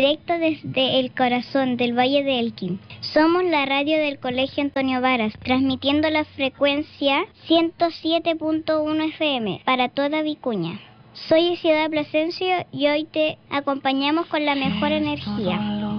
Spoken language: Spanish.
Directo desde el corazón del Valle de Elqui. Somos la radio del Colegio Antonio Varas, transmitiendo la frecuencia 107.1 FM para toda Vicuña. Soy Isidora Plasencia y hoy te acompañamos con la mejor energía.